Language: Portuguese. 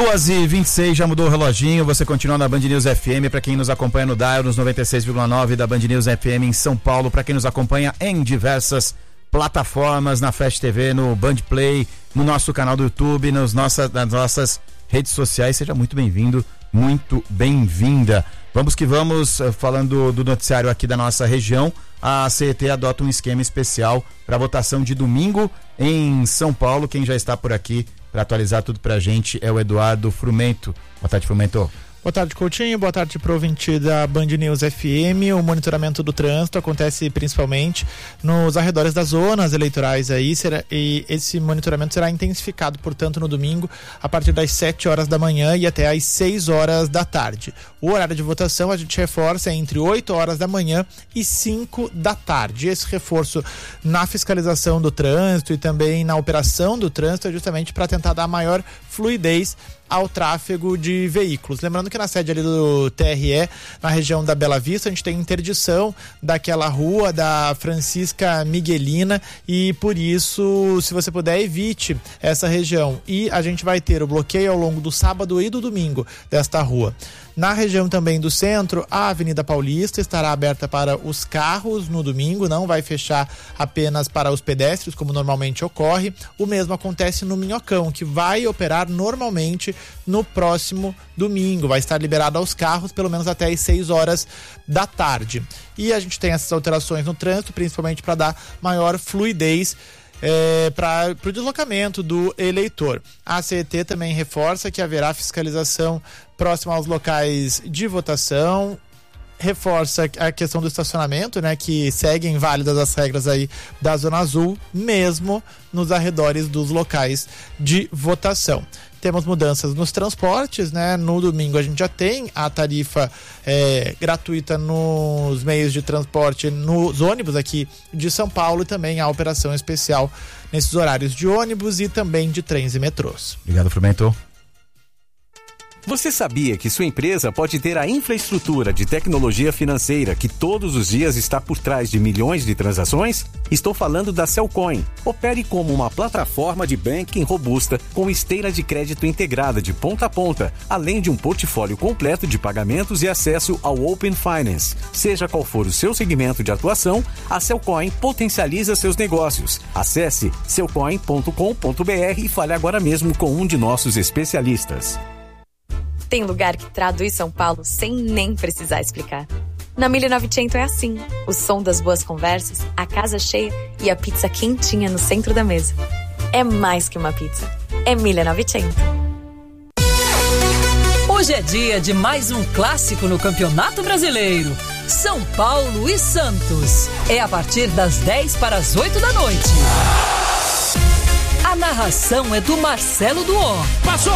2h26, já mudou o reloginho, você continua na Band News FM, para quem nos acompanha no dial, nos 96,9 da Band News FM em São Paulo, para quem nos acompanha em diversas plataformas, na Flash TV, no Band Play, no nosso canal do YouTube, nas nossas redes sociais, seja muito bem-vindo, muito bem-vinda. Vamos que vamos, falando do noticiário aqui da nossa região, a CET adota um esquema especial para votação de domingo em São Paulo. Quem já está por aqui para atualizar tudo pra gente é o Eduardo Frumento. Boa tarde, Frumento. Boa tarde, Coutinho. Boa tarde pro ouvinte da Band News FM. O monitoramento do trânsito acontece principalmente nos arredores das zonas eleitorais aí, e esse monitoramento será intensificado, portanto, no domingo, a partir das 7 horas da manhã e até às 6 horas da tarde. O horário de votação a gente reforça entre 8 horas da manhã e 5 da tarde. Esse reforço na fiscalização do trânsito e também na operação do trânsito é justamente para tentar dar maior fluidez ao tráfego de veículos. Lembrando que na sede ali do TRE, na região da Bela Vista, a gente tem interdição daquela rua da Francisca Miguelina e por isso, se você puder, evite essa região. E a gente vai ter o bloqueio ao longo do sábado e do domingo desta rua. Na região também do centro, a Avenida Paulista estará aberta para os carros no domingo, não vai fechar apenas para os pedestres, como normalmente ocorre. O mesmo acontece no Minhocão, que vai operar normalmente no próximo domingo. Vai estar liberado aos carros pelo menos até as 6 horas da tarde. E a gente tem essas alterações no trânsito, principalmente para dar maior fluidez para o deslocamento do eleitor. A CET também reforça que haverá fiscalização próxima aos locais de votação, reforça a questão do estacionamento, né, que seguem válidas as regras aí da Zona Azul, mesmo nos arredores dos locais de votação. Temos mudanças nos transportes, né? No domingo a gente já tem a tarifa gratuita nos meios de transporte, nos ônibus aqui de São Paulo, e também a operação especial nesses horários de ônibus e também de trens e metrôs. Obrigado, Frumento. Você sabia que sua empresa pode ter a infraestrutura de tecnologia financeira que todos os dias está por trás de milhões de transações? Estou falando da Cellcoin. Opere como uma plataforma de banking robusta com esteira de crédito integrada de ponta a ponta, além de um portfólio completo de pagamentos e acesso ao Open Finance. Seja qual for o seu segmento de atuação, a Cellcoin potencializa seus negócios. Acesse cellcoin.com.br e fale agora mesmo com um de nossos especialistas. Tem lugar que traduz São Paulo sem nem precisar explicar. Na 1900 é assim. O som das boas conversas, a casa cheia e a pizza quentinha no centro da mesa. É mais que uma pizza. É 1900. Hoje é dia de mais um clássico no Campeonato Brasileiro. São Paulo e Santos. É a partir das 10 para as 8 da noite. A narração é do Marcelo Duó. Passou!